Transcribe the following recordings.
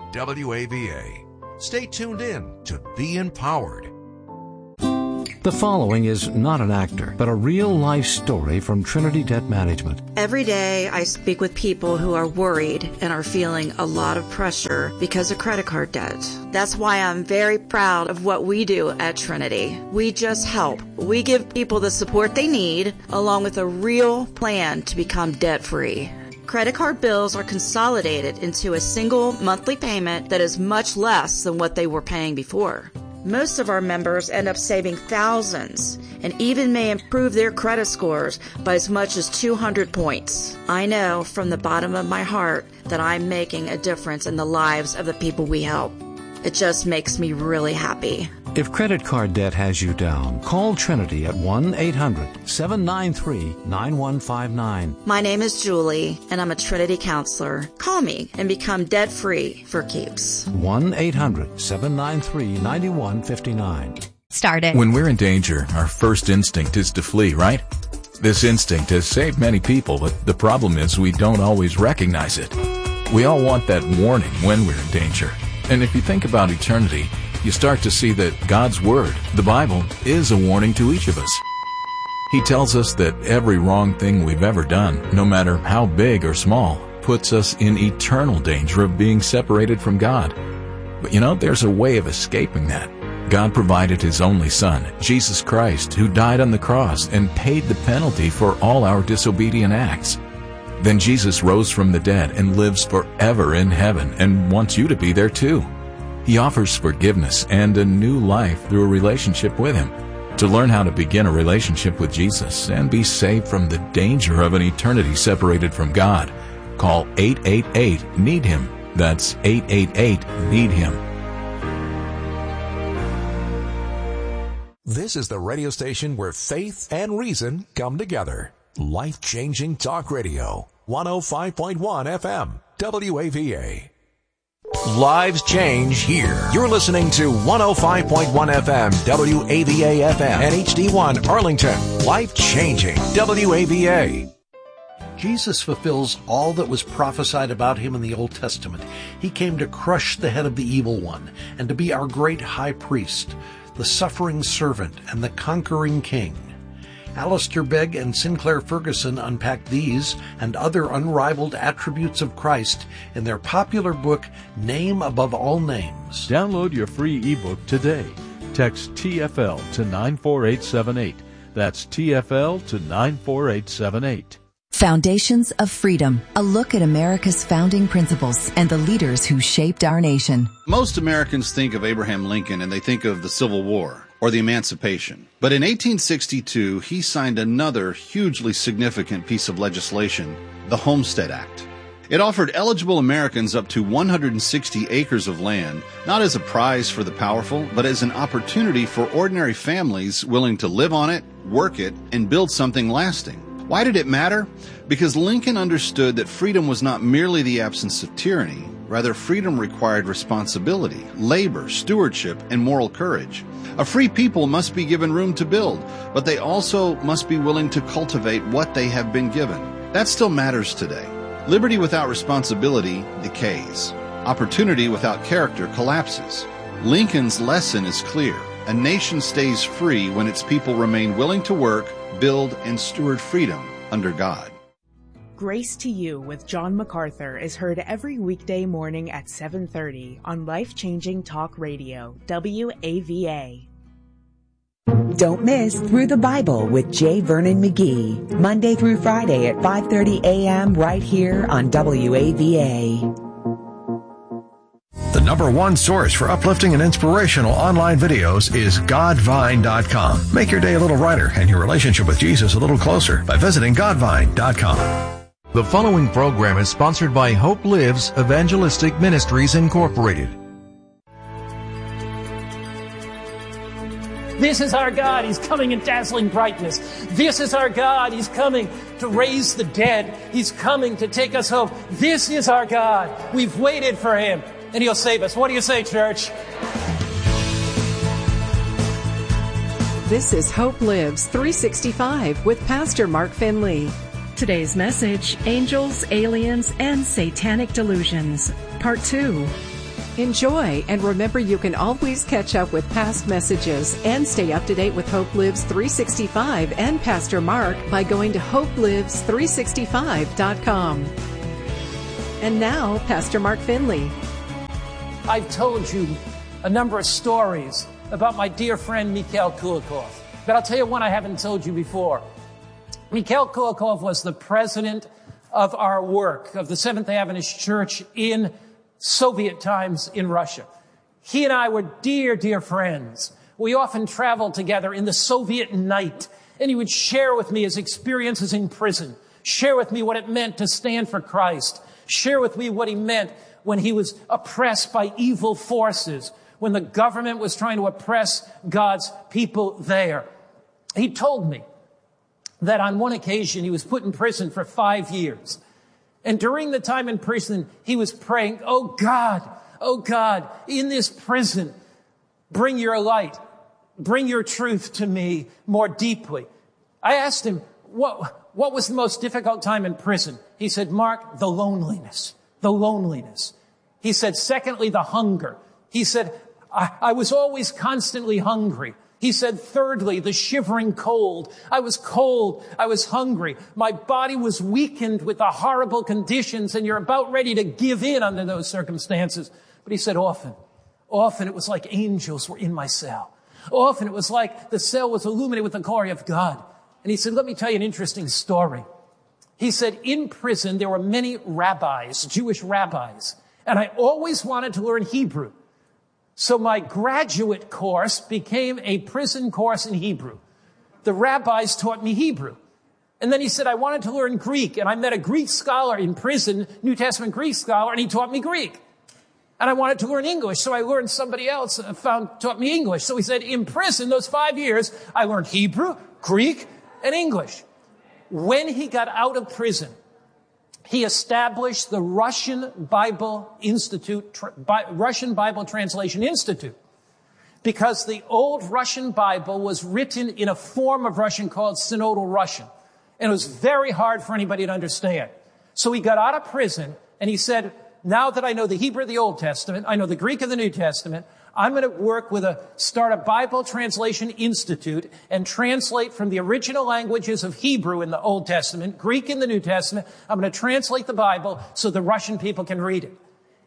WAVA. Stay tuned in to Be Empowered. The following is not an actor, but a real-life story from Trinity Debt Management. Every day I speak with people who are worried and are feeling a lot of pressure because of credit card debt. That's why I'm very proud of what we do at Trinity. We just help. We give people the support they need, along with a real plan to become debt-free. Credit card bills are consolidated into a single monthly payment that is much less than what they were paying before. Most of our members end up saving thousands and even may improve their credit scores by as much as 200 points. I know from the bottom of my heart that I'm making a difference in the lives of the people we help. It just makes me really happy. If credit card debt has you down, call Trinity at 1-800-793-9159. My name is Julie, and I'm a Trinity counselor. Call me and become debt-free for keeps. 1-800-793-9159. Start it. When we're in danger, our first instinct is to flee, right? This instinct has saved many people, but the problem is we don't always recognize it. We all want that warning when we're in danger. And if you think about eternity, you start to see that God's Word, the Bible, is a warning to each of us. He tells us that every wrong thing we've ever done, no matter how big or small, puts us in eternal danger of being separated from God. But there's a way of escaping that. God provided His only Son, Jesus Christ, who died on the cross and paid the penalty for all our disobedient acts. Then Jesus rose from the dead and lives forever in heaven and wants you to be there too. He offers forgiveness and a new life through a relationship with Him. To learn how to begin a relationship with Jesus and be saved from the danger of an eternity separated from God, call 888-NEED-HIM. That's 888-NEED-HIM. This is the radio station where faith and reason come together. Life-changing talk radio. 105.1 FM. WAVA. Lives change here. You're listening to 105.1 FM, WAVA FM, and HD1 Arlington. Life-changing WAVA. Jesus fulfills all that was prophesied about Him in the Old Testament. He came to crush the head of the evil one and to be our great high priest, the suffering servant and the conquering king. Alistair Begg and Sinclair Ferguson unpack these and other unrivaled attributes of Christ in their popular book, Name Above All Names. Download your free ebook today. Text TFL to 94878. That's TFL to 94878. Foundations of Freedom, a look at America's founding principles and the leaders who shaped our nation. Most Americans think of Abraham Lincoln and they think of the Civil War or the Emancipation. But in 1862, he signed another hugely significant piece of legislation, the Homestead Act. It offered eligible Americans up to 160 acres of land, not as a prize for the powerful, but as an opportunity for ordinary families willing to live on it, work it, and build something lasting. Why did it matter? Because Lincoln understood that freedom was not merely the absence of tyranny. Rather, freedom required responsibility, labor, stewardship, and moral courage. A free people must be given room to build, but they also must be willing to cultivate what they have been given. That still matters today. Liberty without responsibility decays. Opportunity without character collapses. Lincoln's lesson is clear. A nation stays free when its people remain willing to work, build, and steward freedom under God. Grace to You with John MacArthur is heard every weekday morning at 7:30 on Life-Changing Talk Radio, WAVA. Don't miss Through the Bible with J. Vernon McGee, Monday through Friday at 5:30 a.m. right here on WAVA. The number one source for uplifting and inspirational online videos is Godvine.com. Make your day a little brighter and your relationship with Jesus a little closer by visiting Godvine.com. The following program is sponsored by Hope Lives Evangelistic Ministries, Incorporated. This is our God. He's coming in dazzling brightness. This is our God. He's coming to raise the dead. He's coming to take us home. This is our God. We've waited for Him, and He'll save us. What do you say, church? This is Hope Lives 365 with Pastor Mark Finley. Today's message, Angels, Aliens, and Satanic Delusions, Part 2. Enjoy, and remember you can always catch up with past messages and stay up to date with Hope Lives 365 and Pastor Mark by going to hopelives365.com. And now, Pastor Mark Finley. I've told you a number of stories about my dear friend Mikhail Kulikov, but I'll tell you one I haven't told you before. Mikhail Kulikov was the president of our work, of the Seventh Adventist Church in Soviet times in Russia. He and I were dear, dear friends. We often traveled together in the Soviet night, and he would share with me his experiences in prison, share with me what it meant to stand for Christ, share with me what he meant when he was oppressed by evil forces, when the government was trying to oppress God's people there. He told me that on one occasion he was put in prison for 5 years. And during the time in prison, he was praying, oh God, in this prison, bring your light, bring your truth to me more deeply. I asked him, what was the most difficult time in prison? He said, Mark, the loneliness. He said, secondly, the hunger. He said, I was always constantly hungry. He said, thirdly, the shivering cold. I was cold. I was hungry. My body was weakened with the horrible conditions, and you're about ready to give in under those circumstances. But he said, often it was like angels were in my cell. Often it was like the cell was illuminated with the glory of God. And he said, let me tell you an interesting story. He said, in prison, there were many rabbis, Jewish rabbis, and I always wanted to learn Hebrew. So my graduate course became a prison course in Hebrew. The rabbis taught me Hebrew. And then he said, I wanted to learn Greek, and I met a Greek scholar in prison, New Testament Greek scholar, and he taught me Greek. And I wanted to learn English, so I learned somebody else taught me English. So he said, in prison, those 5 years, I learned Hebrew, Greek, and English. When he got out of prison, he established the Russian Bible Institute, Russian Bible Translation Institute, because the old Russian Bible was written in a form of Russian called Synodal Russian, and it was very hard for anybody to understand. So he got out of prison, and he said, now that I know the Hebrew of the Old Testament, I know the Greek of the New Testament, I'm going to start a Bible Translation Institute and translate from the original languages of Hebrew in the Old Testament, Greek in the New Testament. I'm going to translate the Bible so the Russian people can read it.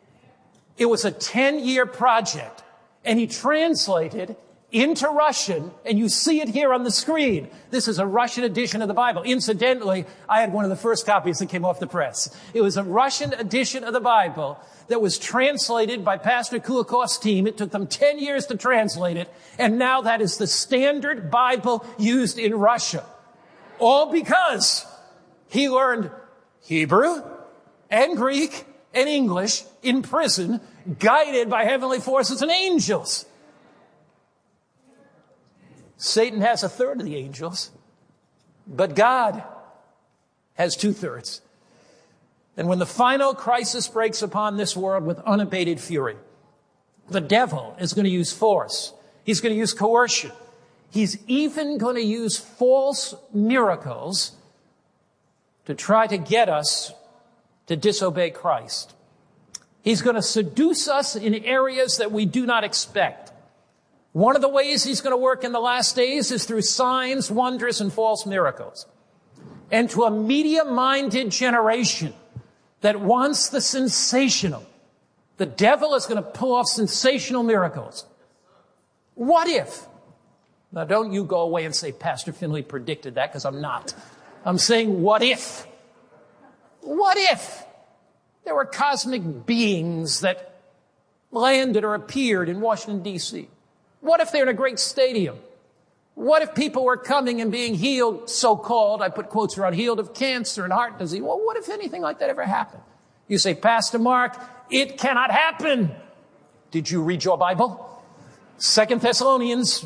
It was a 10-year project, and he translated into Russian, and you see it here on the screen. This is a Russian edition of the Bible. Incidentally, I had one of the first copies that came off the press. It was a Russian edition of the Bible that was translated by Pastor Kulikov's team. It took them 10 years to translate it, and now that is the standard Bible used in Russia. All because he learned Hebrew and Greek and English in prison, guided by heavenly forces and angels. Satan has a third of the angels, but God has 2/3. And when the final crisis breaks upon this world with unabated fury, the devil is going to use force. He's going to use coercion. He's even going to use false miracles to try to get us to disobey Christ. He's going to seduce us in areas that we do not expect. One of the ways he's going to work in the last days is through signs, wonders, and false miracles. And to a media-minded generation that wants the sensational, the devil is going to pull off sensational miracles. What if? Now, don't you go away and say, Pastor Finley predicted that, because I'm not. I'm saying, what if? What if there were cosmic beings that landed or appeared in Washington, D.C.? What if they're in a great stadium? What if people were coming and being healed, so-called, I put quotes around, healed of cancer and heart disease? Well, what if anything like that ever happened? You say, Pastor Mark, it cannot happen. Did you read your Bible? 2 Thessalonians.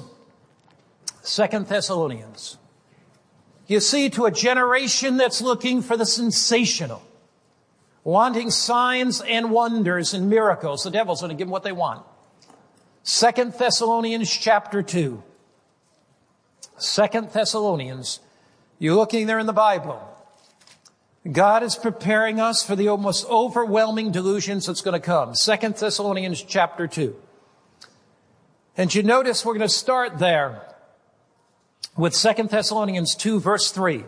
You see, to a generation that's looking for the sensational, wanting signs and wonders and miracles, the devil's going to give them what they want. 2 Thessalonians chapter 2. 2 Thessalonians. You're looking there in the Bible. God is preparing us for the almost overwhelming delusions that's going to come. 2 Thessalonians chapter 2. And you notice we're going to start there with 2 Thessalonians 2 verse 3.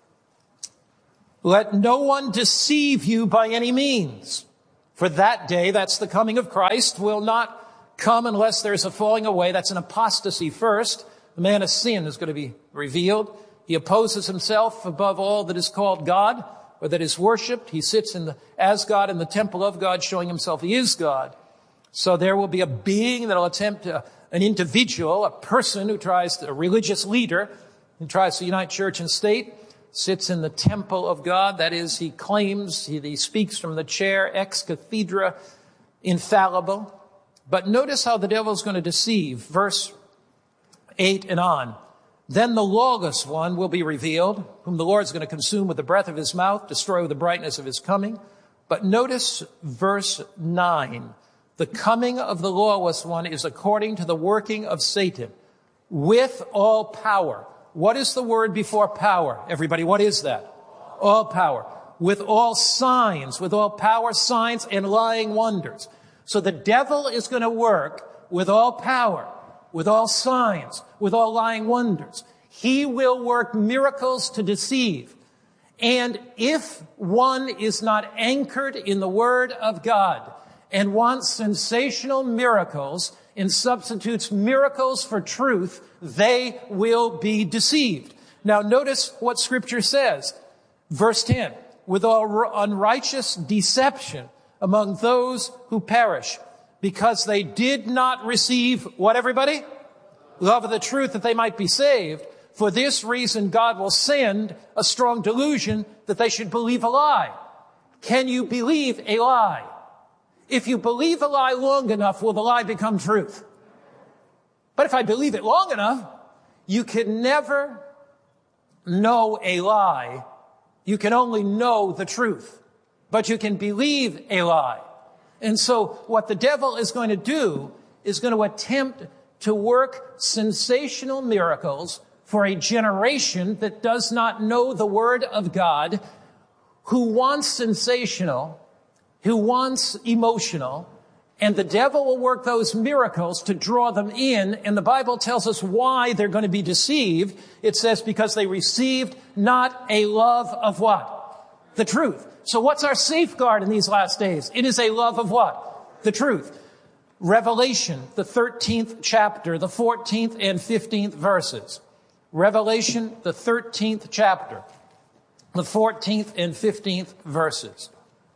Let no one deceive you by any means. For that day, that's the coming of Christ, will not come unless there's a falling away. That's an apostasy first. The man of sin is going to be revealed. He opposes himself above all that is called God, or that is worshipped. He sits as God in the temple of God, showing himself he is God. So there will be a being that will attempt an individual, a person a religious leader who tries to unite church and state, sits in the temple of God. That is, he claims, he speaks from the chair, ex cathedra, infallible. But notice how the devil is going to deceive. Verse 8 and on. Then the lawless one will be revealed, whom the Lord is going to consume with the breath of his mouth, destroy with the brightness of his coming. But notice verse 9. The coming of the lawless one is according to the working of Satan, with all power. What is the word before power? Everybody, what is that? All power. With all signs, with all power, signs, and lying wonders. So the devil is going to work with all power, with all signs, with all lying wonders. He will work miracles to deceive. And if one is not anchored in the Word of God and wants sensational miracles and substitutes miracles for truth, they will be deceived. Now notice what Scripture says. Verse 10, with all unrighteous deception among those who perish, because they did not receive, what everybody? Love of the truth, that they might be saved. For this reason, God will send a strong delusion that they should believe a lie. Can you believe a lie? If you believe a lie long enough, will the lie become truth? But if I believe it long enough, you can never know a lie. You can only know the truth. But you can believe a lie. And so what the devil is going to do is going to attempt to work sensational miracles for a generation that does not know the Word of God, who wants sensational, who wants emotional, and the devil will work those miracles to draw them in, and the Bible tells us why they're going to be deceived. It says because they received not a love of what? The truth. So what's our safeguard in these last days? It is a love of what? The truth. Revelation, the 13th chapter, the 14th and 15th verses. Revelation, the 13th chapter, the 14th and 15th verses.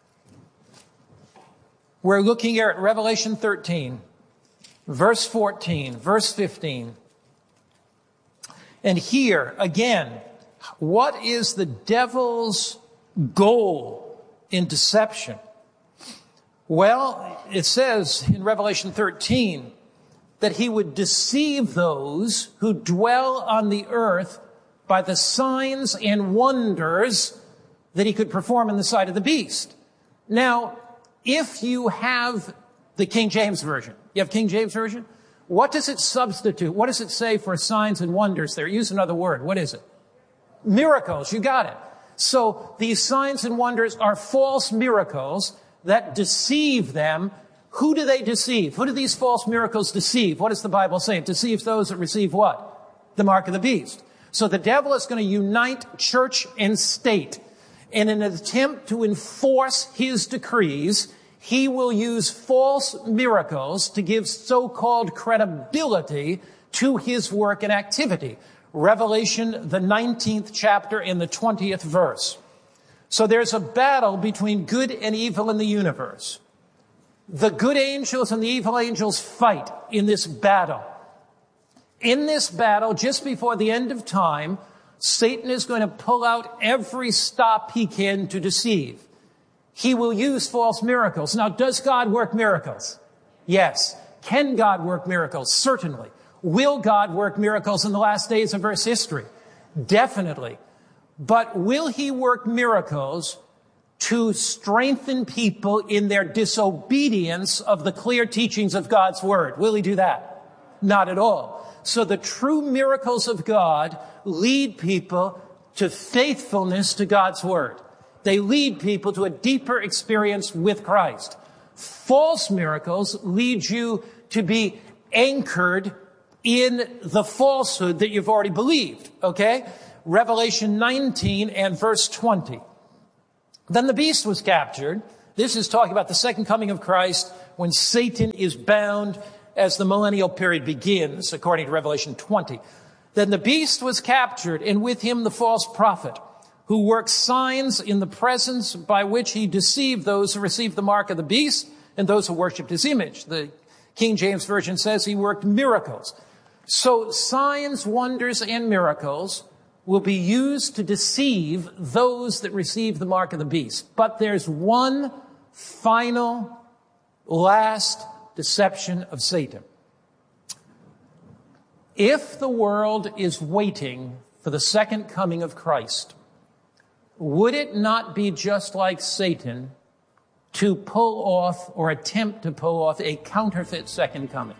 We're looking here at Revelation 13, verse 14, verse 15. And here, again, what is the devil's goal in deception? Well, it says in Revelation 13 that he would deceive those who dwell on the earth by the signs and wonders that he could perform in the sight of the beast. Now, if you have the King James Version, you have King James Version? What does it substitute? What does it say for signs and wonders there? Use another word. What is it? Miracles. You got it. So these signs and wonders are false miracles that deceive them. Who do they deceive? Who do these false miracles deceive? What does the Bible say? It deceives those that receive what? The mark of the beast. So the devil is going to unite church and state. In an attempt to enforce his decrees, he will use false miracles to give so-called credibility to his work and activity. Revelation, the 19th chapter and the 20th verse. So there's a battle between good and evil in the universe. The good angels and the evil angels fight in this battle. In this battle, just before the end of time, Satan is going to pull out every stop he can to deceive. He will use false miracles. Now, does God work miracles? Yes. Can God work miracles? Certainly. Will God work miracles in the last days of Earth's history? Definitely. But will he work miracles to strengthen people in their disobedience of the clear teachings of God's Word? Will he do that? Not at all. So the true miracles of God lead people to faithfulness to God's Word. They lead people to a deeper experience with Christ. False miracles lead you to be anchored in the falsehood that you've already believed, okay? Revelation 19 and verse 20. Then the beast was captured. This is talking about the second coming of Christ when Satan is bound as the millennial period begins, according to Revelation 20. Then the beast was captured, and with him the false prophet, who worked signs in the presence by which he deceived those who received the mark of the beast and those who worshipped his image. The King James Version says he worked miracles. So signs, wonders, and miracles will be used to deceive those that receive the mark of the beast. But there's one final, last deception of Satan. If the world is waiting for the second coming of Christ, would it not be just like Satan to pull off or attempt to pull off a counterfeit second coming?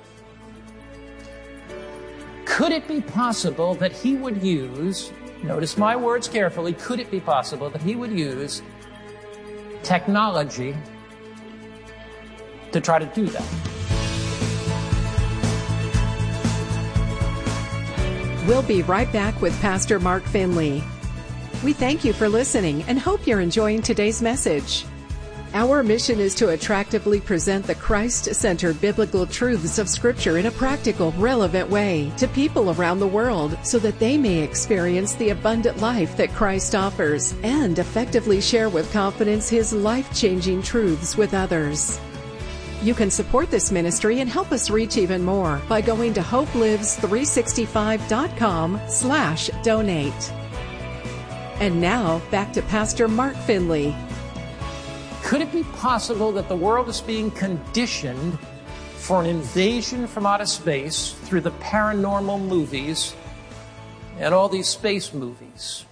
Could it be possible that he would use, notice my words carefully, could it be possible that he would use technology to try to do that? We'll be right back with Pastor Mark Finley. We thank you for listening and hope you're enjoying today's message. Our mission is to attractively present the Christ-centered biblical truths of Scripture in a practical, relevant way to people around the world so that they may experience the abundant life that Christ offers and effectively share with confidence His life-changing truths with others. You can support this ministry and help us reach even more by going to hopelives365.com/donate. And now, back to Pastor Mark Finley. Could it be possible that the world is being conditioned for an invasion from outer space through the paranormal movies and all these space movies?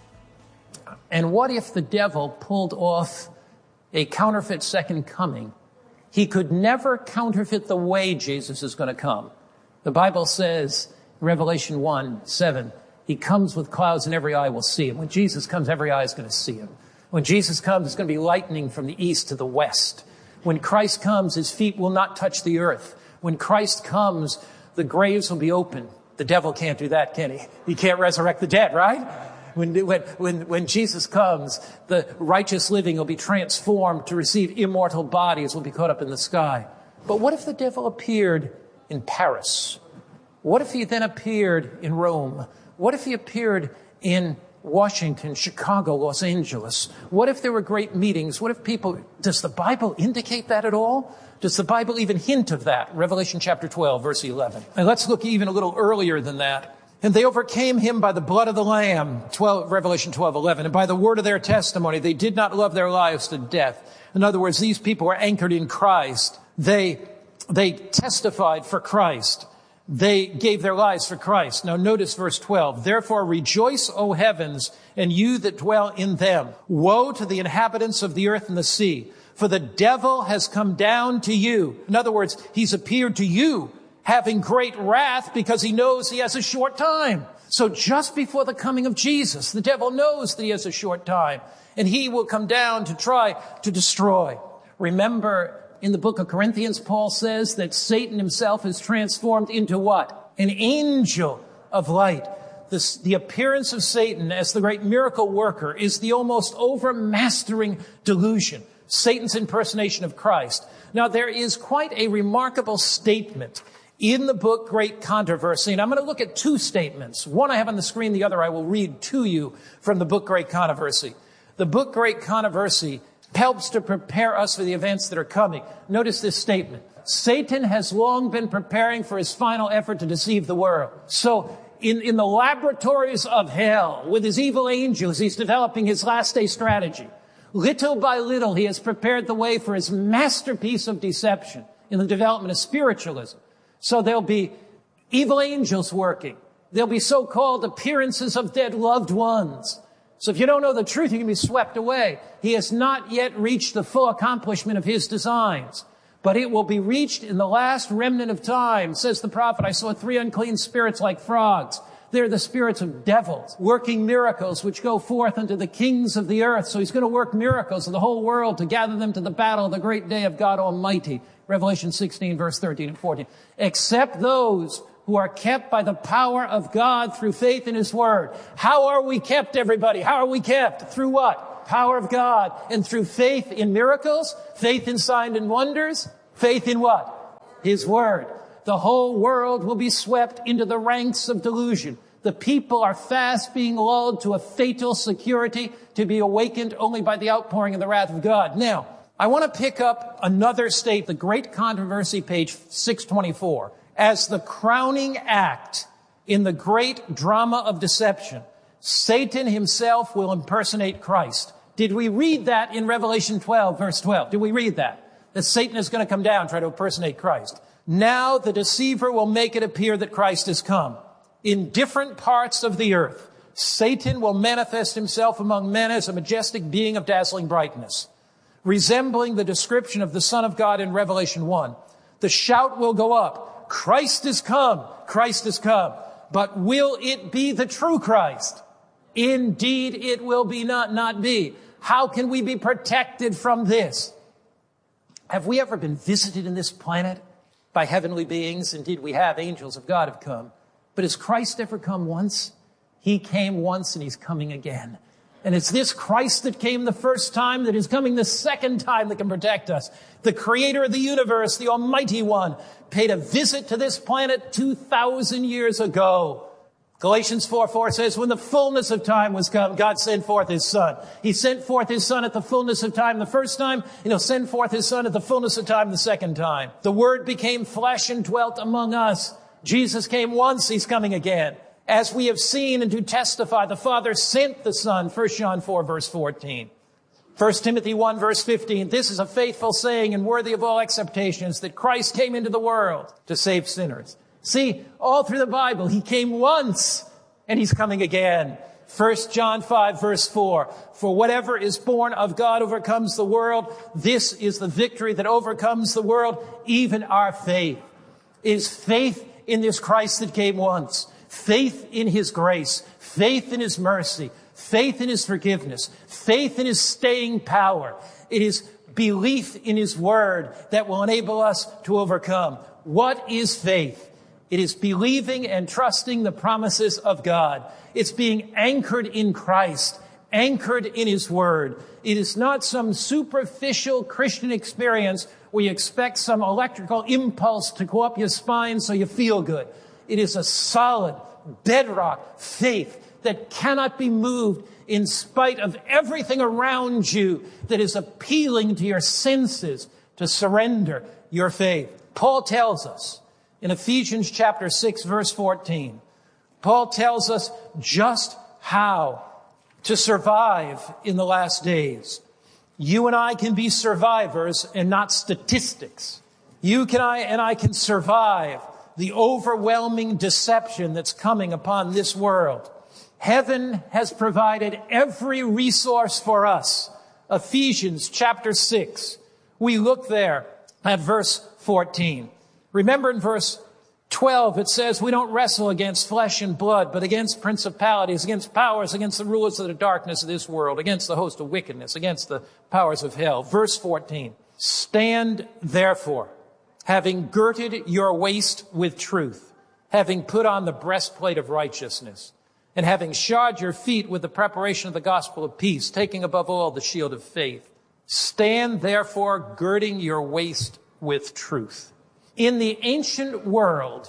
And what if the devil pulled off a counterfeit second coming? He could never counterfeit the way Jesus is going to come. The Bible says, Revelation 1:7, He comes with clouds and every eye will see Him. When Jesus comes, every eye is going to see Him. When Jesus comes, it's going to be lightning from the east to the west. When Christ comes, His feet will not touch the earth. When Christ comes, the graves will be open. The devil can't do that, can he? He can't resurrect the dead, right? When Jesus comes, the righteous living will be transformed to receive immortal bodies, will be caught up in the sky. But what if the devil appeared in Paris? What if he then appeared in Rome? What if he appeared in Washington, Chicago, Los Angeles? What if there were great meetings? What if does the Bible indicate that at all? Does the Bible even hint of that? Revelation chapter 12, verse 11. And let's look even a little earlier than that. And they overcame him by the blood of the Lamb, Revelation 12:11, and by the word of their testimony. They did not love their lives to death. In other words, these people were anchored in Christ. They testified for Christ. They gave their lives for Christ. Now notice verse 12. Therefore rejoice, O heavens, and you that dwell in them. Woe to the inhabitants of the earth and the sea, for the devil has come down to you. In other words, he's appeared to you, having great wrath because he knows he has a short time. So just before the coming of Jesus, the devil knows that he has a short time, and he will come down to try to destroy. Remember, in the book of Corinthians, Paul says that Satan himself is transformed into what? An angel of light. The appearance of Satan as the great miracle worker is the almost overmastering delusion. Satan's impersonation of Christ. Now, there is quite a remarkable statement in the book Great Controversy, and I'm going to look at two statements. One I have on the screen, the other I will read to you from the book Great Controversy. The book Great Controversy helps to prepare us for the events that are coming. Notice this statement. Satan has long been preparing for his final effort to deceive the world. So in the laboratories of hell, with his evil angels, he's developing his last day strategy. Little by little, he has prepared the way for his masterpiece of deception in the development of spiritualism. So there'll be evil angels working. There'll be so-called appearances of dead loved ones. So if you don't know the truth, you can be swept away. He has not yet reached the full accomplishment of his designs, but it will be reached in the last remnant of time. Says the prophet, I saw 3 unclean spirits like frogs. They're the spirits of devils, working miracles which go forth unto the kings of the earth. So he's going to work miracles in the whole world to gather them to the battle of the great day of God Almighty. Revelation 16, verse 13 and 14. Except those who are kept by the power of God through faith in His Word. How are we kept, everybody? How are we kept? Through what? Power of God. And through faith in miracles, faith in signs and wonders, faith in what? His Word. The whole world will be swept into the ranks of delusion. The people are fast being lulled to a fatal security to be awakened only by the outpouring of the wrath of God. Now, I want to pick up another state, the Great Controversy, page 624, as the crowning act in the great drama of deception. Satan himself will impersonate Christ. Did we read that in Revelation 12, verse 12? Did we read that? That Satan is going to come down and try to impersonate Christ. Now the deceiver will make it appear that Christ has come. In different parts of the earth, Satan will manifest himself among men as a majestic being of dazzling brightness, resembling the description of the Son of God in Revelation 1. The shout will go up, Christ is come, Christ is come. But will it be the true Christ? Indeed, it will be not be. How can we be protected from this? Have we ever been visited in this planet by heavenly beings? Indeed, we have. Angels of God have come. But has Christ ever come once? He came once and He's coming again. And it's this Christ that came the first time that is coming the second time that can protect us. The Creator of the universe, the Almighty One, paid a visit to this planet 2,000 years ago. Galatians 4:4 says, when the fullness of time was come, God sent forth His Son. He sent forth His Son at the fullness of time the first time, and He'll send forth His Son at the fullness of time the second time. The Word became flesh and dwelt among us. Jesus came once, He's coming again. As we have seen and do testify, the Father sent the Son, 1 John 4, verse 14. 1 Timothy 1, verse 15, this is a faithful saying and worthy of all acceptations, that Christ came into the world to save sinners. See, all through the Bible, He came once and He's coming again. 1 John 5, verse 4, for whatever is born of God overcomes the world. This is the victory that overcomes the world, even our faith. It is faith in this Christ that came once, faith in His grace, faith in His mercy, faith in His forgiveness, faith in His staying power. It is belief in His Word that will enable us to overcome. What is faith? It is believing and trusting the promises of God. It's being anchored in Christ, anchored in His Word. It is not some superficial Christian experience where you expect some electrical impulse to go up your spine so you feel good. It is a solid bedrock faith that cannot be moved in spite of everything around you that is appealing to your senses to surrender your faith. Paul tells us in Ephesians chapter 6, verse 14, Paul tells us just how to survive in the last days. You and I can be survivors and not statistics. You and I can survive the overwhelming deception that's coming upon this world. Heaven has provided every resource for us. Ephesians chapter 6. We look there at verse 14. Remember in verse 12, it says we don't wrestle against flesh and blood, but against principalities, against powers, against the rulers of the darkness of this world, against the host of wickedness, against the powers of hell. Verse 14, stand therefore, having girded your waist with truth, having put on the breastplate of righteousness, and having shod your feet with the preparation of the gospel of peace, taking above all the shield of faith. Stand therefore, girding your waist with truth. In the ancient world,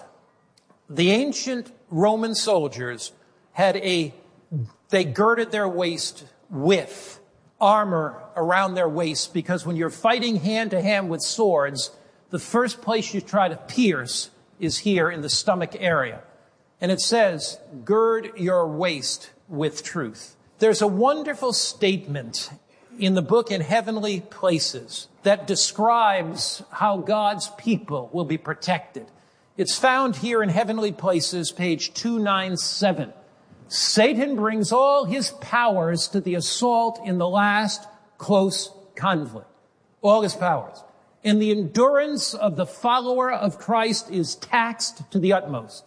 the ancient Roman soldiers they girded their waist with armor around their waist, because when you're fighting hand to hand with swords, the first place you try to pierce is here in the stomach area. And it says, gird your waist with truth. There's a wonderful statement in the book In Heavenly Places that describes how God's people will be protected. It's found here in Heavenly Places, page 297. Satan brings all his powers to the assault in the last close conflict. All his powers. And the endurance of the follower of Christ is taxed to the utmost.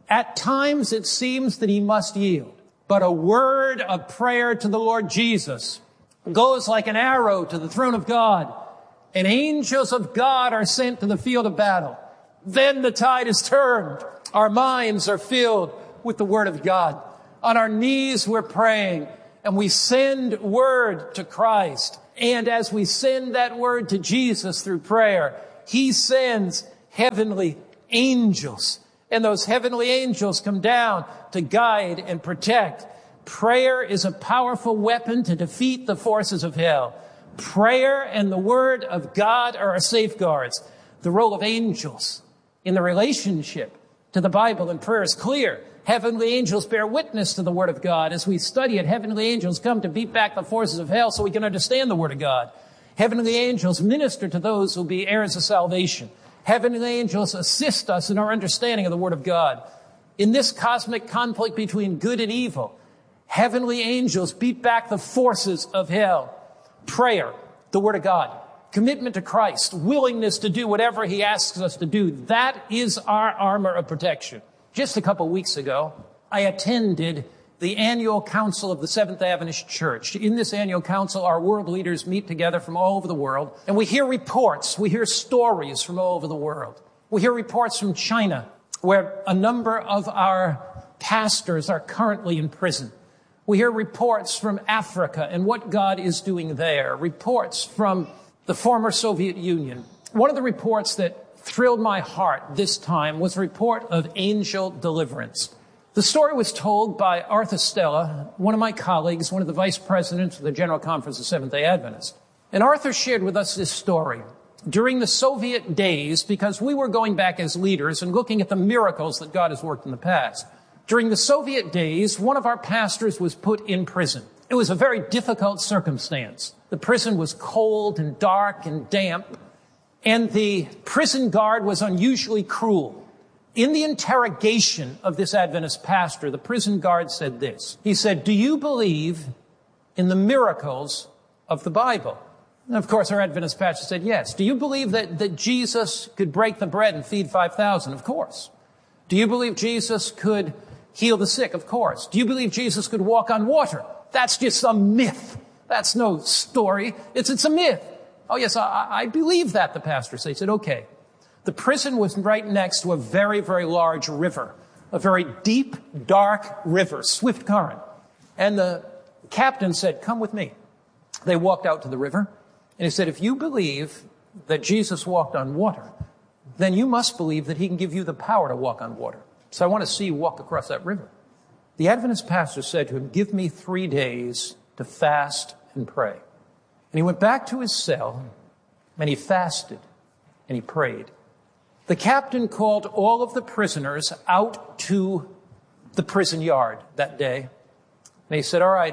At times it seems that he must yield, but a word of prayer to the Lord Jesus goes like an arrow to the throne of God, and angels of God are sent to the field of battle. Then the tide is turned. Our minds are filled with the word of God. On our knees we're praying, and we send word to Christ. And as we send that word to Jesus through prayer, he sends heavenly angels. And those heavenly angels come down to guide and protect. Prayer is a powerful weapon to defeat the forces of hell. Prayer and the word of God are our safeguards. The role of angels in the relationship to the Bible and prayer is clear. Heavenly angels bear witness to the word of God. As we study it, heavenly angels come to beat back the forces of hell so we can understand the word of God. Heavenly angels minister to those who will be heirs of salvation. Heavenly angels assist us in our understanding of the word of God. In this cosmic conflict between good and evil, heavenly angels beat back the forces of hell. Prayer, the word of God, commitment to Christ, willingness to do whatever he asks us to do. That is our armor of protection. Just a couple weeks ago, I attended the annual council of the Seventh Adventist Church. In this annual council, our world leaders meet together from all over the world, and we hear reports, we hear stories from all over the world. We hear reports from China, where a number of our pastors are currently in prison. We hear reports from Africa and what God is doing there, reports from the former Soviet Union. One of the reports that thrilled my heart this time was a report of angel deliverance. The story was told by Arthur Stella, one of my colleagues, one of the vice presidents of the General Conference of Seventh-day Adventists. And Arthur shared with us this story. During the Soviet days, because we were going back as leaders and looking at the miracles that God has worked in the past, during the Soviet days, one of our pastors was put in prison. It was a very difficult circumstance. The prison was cold and dark and damp, and the prison guard was unusually cruel. In the interrogation of this Adventist pastor, the prison guard said this. He said, "Do you believe in the miracles of the Bible?" And of course, our Adventist pastor said, "Yes." "Do you believe that Jesus could break the bread and feed 5,000? "Of course." "Do you believe Jesus could heal the sick?" "Of course." "Do you believe Jesus could walk on water?" "That's just a myth. That's no story. It's a myth." "Oh, yes, I believe that," the pastor said. He said, "Okay." The prison was right next to a very, very large river, a very deep, dark river, swift current. And the captain said, "Come with me." They walked out to the river, and he said, "If you believe that Jesus walked on water, then you must believe that he can give you the power to walk on water. So I want to see you walk across that river." The Adventist pastor said to him, "Give me 3 days to fast and pray." And he went back to his cell, and he fasted, and he prayed. The captain called all of the prisoners out to the prison yard that day. And he said, "All right,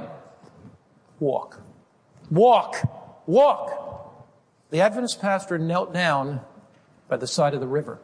walk, walk, walk." The Adventist pastor knelt down by the side of the river.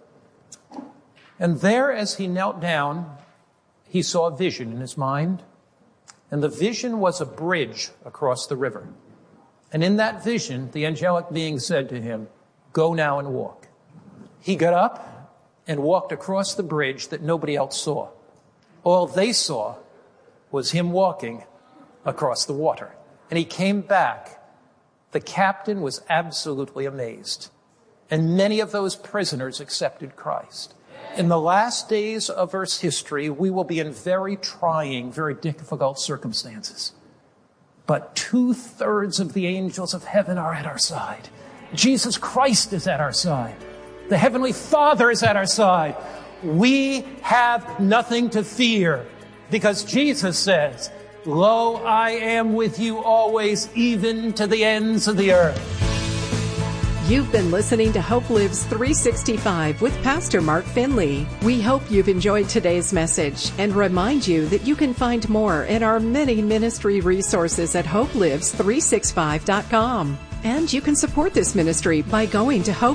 And there, as he knelt down, he saw a vision in his mind. And the vision was a bridge across the river. And in that vision, the angelic being said to him, "Go now and walk." He got up and walked across the bridge that nobody else saw. All they saw was him walking across the water. And he came back. The captain was absolutely amazed. And many of those prisoners accepted Christ. In the last days of Earth's history, we will be in very trying, very difficult circumstances. But 2/3 of the angels of heaven are at our side. Jesus Christ is at our side. The Heavenly Father is at our side. We have nothing to fear because Jesus says, "Lo, I am with you always, even to the ends of the earth." You've been listening to Hope Lives 365 with Pastor Mark Finley. We hope you've enjoyed today's message and remind you that you can find more in our many ministry resources at hopelives365.com. And you can support this ministry by going to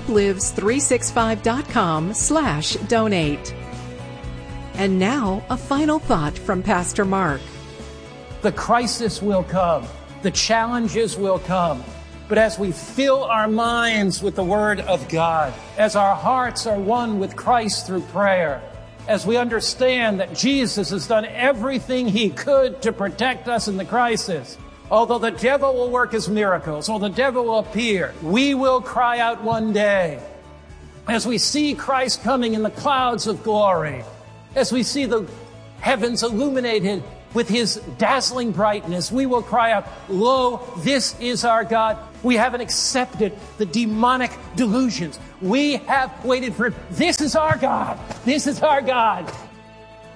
hopelives365.com/donate. And now, a final thought from Pastor Mark. The crisis will come. The challenges will come. But as we fill our minds with the Word of God, as our hearts are one with Christ through prayer, as we understand that Jesus has done everything he could to protect us in the crisis. Although the devil will work his miracles, or the devil will appear, we will cry out one day. As we see Christ coming in the clouds of glory, as we see the heavens illuminated with his dazzling brightness, we will cry out, "Lo, this is our God." We haven't accepted the demonic delusions. We have waited for him. This is our God. This is our God.